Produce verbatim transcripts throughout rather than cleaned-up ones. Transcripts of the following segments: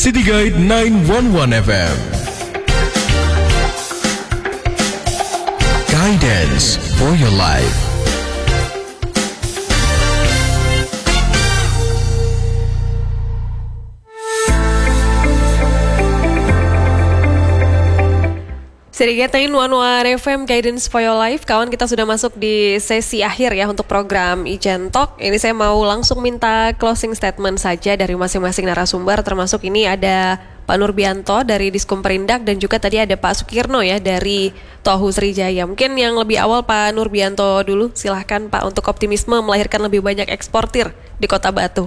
City Guide nine one one F M. Guidance for your life. Sedikit sembilan satu satu F M Guidance for Your Life. Kawan, kita sudah masuk di sesi akhir ya untuk program Ijen Talk. Ini saya mau langsung minta closing statement saja dari masing-masing narasumber. Termasuk ini ada Pak Nurbianto dari Diskom Perindak dan juga tadi ada Pak Sukirno ya dari Tohu Srijaya. Mungkin yang lebih awal Pak Nurbianto dulu. Silahkan Pak, untuk optimisme melahirkan lebih banyak eksportir di Kota Batu.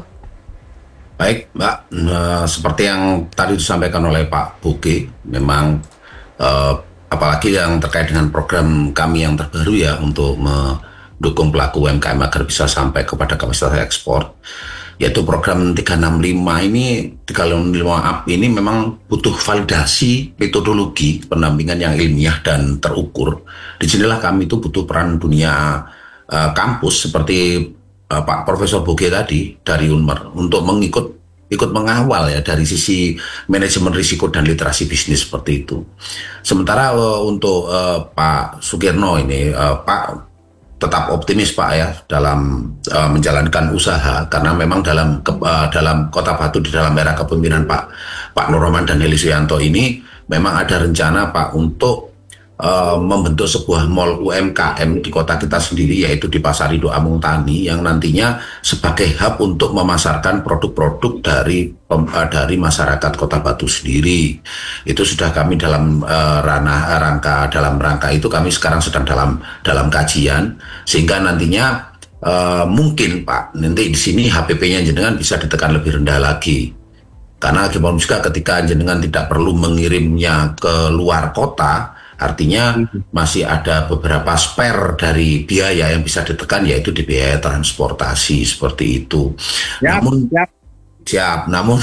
Baik Mbak, nah, seperti yang tadi disampaikan oleh Pak Buki, memang uh, apalagi yang terkait dengan program kami yang terbaru ya untuk mendukung pelaku U M K M agar bisa sampai kepada kapasitas ekspor, yaitu program tiga enam lima ini, tiga enam lima up ini memang butuh validasi metodologi pendampingan yang ilmiah dan terukur. Di sinilah kami itu butuh peran dunia uh, kampus seperti uh, Pak Profesor Boge tadi dari Unmer untuk mengikut ikut mengawal ya dari sisi manajemen risiko dan literasi bisnis seperti itu. Sementara uh, untuk uh, Pak Sukirno ini, uh, Pak tetap optimis Pak ya dalam uh, menjalankan usaha, karena memang dalam ke, uh, dalam Kota Batu di dalam era kepemimpinan Pak Pak Nurroman dan Heli Suyanto ini memang ada rencana Pak untuk uh, membentuk sebuah mall U M K M di kota kita sendiri, yaitu di Pasar Induk Amung Tani, yang nantinya sebagai hub untuk memasarkan produk-produk dari uh, dari masyarakat Kota Batu sendiri. Itu sudah kami dalam uh, ranah rangka dalam rangka itu kami sekarang sedang dalam dalam kajian, sehingga nantinya uh, mungkin Pak nanti di sini H P P-nya jenengan bisa ditekan lebih rendah lagi. Karena gimana juga ketika jenengan tidak perlu mengirimnya ke luar kota, artinya masih ada beberapa spare dari biaya yang bisa ditekan, yaitu di biaya transportasi seperti itu. Ya, namun siap, siap. Namun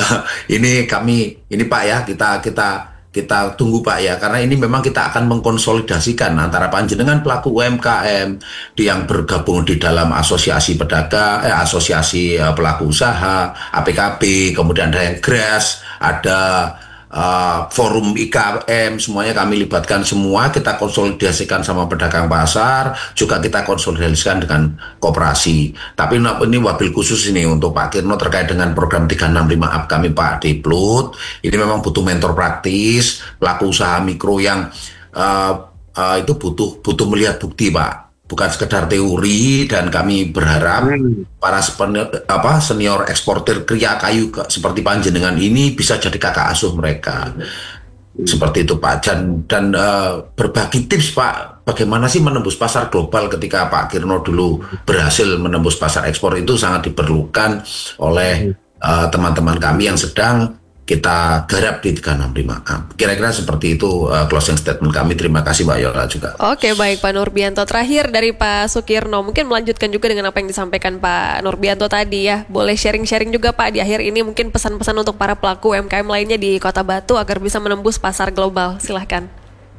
ini kami ini Pak ya kita kita kita tunggu Pak ya, karena ini memang kita akan mengkonsolidasikan antara panjenengan pelaku U M K M yang bergabung di dalam asosiasi pedagang, eh, asosiasi eh, pelaku usaha, A P K B, kemudian ada yang GRAS, ada Uh, forum I K M, semuanya kami libatkan semua, kita konsolidasikan sama pedagang pasar, juga kita konsolidasikan dengan koperasi. Tapi ini wabil khusus ini untuk Pak Kirno terkait dengan program tiga enam lima up kami Pak Diplut. Ini memang butuh mentor praktis, pelaku usaha mikro yang uh, uh, itu butuh butuh melihat bukti Pak, bukan sekedar teori. Dan kami berharap hmm. para senior, apa, senior eksportir kriya kayu seperti panjenengan ini bisa jadi kakak asuh mereka. Hmm. Seperti itu Pak. Dan, dan uh, berbagi tips Pak, bagaimana sih menembus pasar global. Ketika Pak Kirno dulu berhasil menembus pasar ekspor, itu sangat diperlukan oleh uh, teman-teman kami yang sedang kita garap di tiga enam lima. Kira-kira seperti itu uh, closing statement kami. Terima kasih Mbak Yola juga. Oke, baik Pak Nurbianto. Terakhir dari Pak Sukirno, mungkin melanjutkan juga dengan apa yang disampaikan Pak Nurbianto tadi ya. Boleh sharing-sharing juga Pak di akhir ini, mungkin pesan-pesan untuk para pelaku U M K M lainnya di Kota Batu agar bisa menembus pasar global. Silahkan.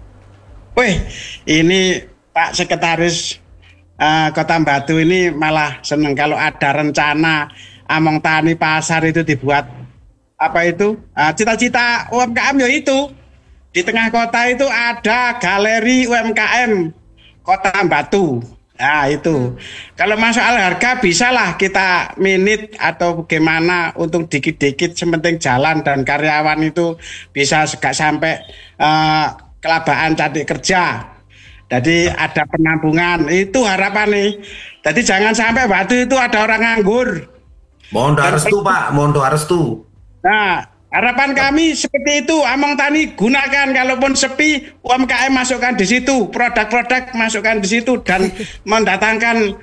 Wih, ini Pak Sekretaris uh, Kota Batu ini malah seneng kalau ada rencana Among Tani pasar itu dibuat apa itu uh, cita-cita U M K M ya itu di tengah kota itu ada galeri U M K M Kota Batu. Nah itu hmm. kalau masalah harga bisalah kita minit atau bagaimana untuk dikit-dikit, sementing jalan dan karyawan itu bisa gak sampai uh, kelabaan cari kerja. Jadi ada penampungan, itu harapan nih. Jadi jangan sampai Batu itu ada orang nganggur. Mohon doa restu Pak, mohon doa restu. Nah, harapan kami seperti itu. Among Tani gunakan, kalaupun sepi U M K M masukkan di situ, produk-produk masukkan di situ, dan mendatangkan